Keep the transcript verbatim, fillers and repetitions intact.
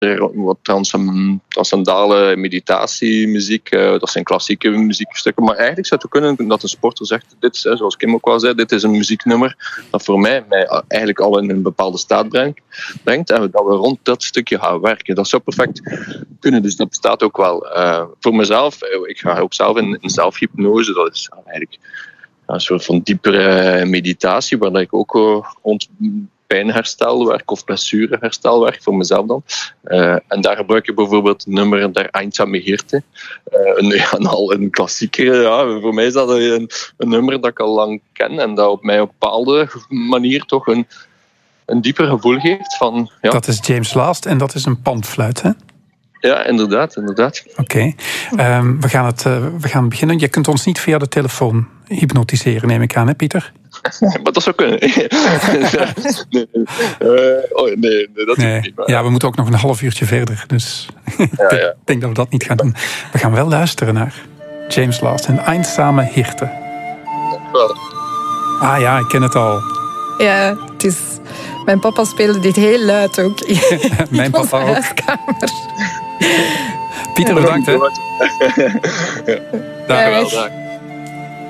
wat transcendale meditatiemuziek. Uh, dat zijn klassieke muziekstukken. Maar eigenlijk zou het kunnen dat een sporter zegt, dit is, zoals Kim ook al zei, dit is een muzieknummer dat voor mij, mij eigenlijk al in een bepaalde staat brengt. brengt en dat we rond dat stukje gaan werken. Dat zou perfect kunnen. Dus dat bestaat ook wel. Uh, voor mezelf, ik ga ook zelf in, in zelfhypnose. Dat is eigenlijk een soort van diepere meditatie, waar ik ook uh, rond pijnherstelwerk of blessureherstelwerk voor mezelf dan. Uh, en daar gebruik ik bijvoorbeeld het nummer Der Einsame Hirte. Uh, een, ja, al een klassieker. Ja. Voor mij is dat een, een nummer dat ik al lang ken en dat op mij op een bepaalde manier toch een, een dieper gevoel geeft. Van, ja. Dat is James Last en dat is een pandfluit, hè? Ja, inderdaad. inderdaad. Oké. Okay. Um, we, gaan het, uh, we gaan beginnen. Je kunt ons niet via de telefoon hypnotiseren, neem ik aan, hè, Pieter? Maar dat zou kunnen. nee, nee, uh, oh, nee, nee, dat nee. is niet. Maar... Ja, we moeten ook nog een half uurtje verder. Dus ja, ja. ik denk dat we dat niet gaan doen. We gaan wel luisteren naar James Last en Einsame Hirte. Wel. Ah ja, ik ken het al. Ja, het is... Mijn papa speelde dit heel luid ook in Mijn papa onze ook. huiskamer. Pieter, bedankt, hè. ja. Dag. Dag.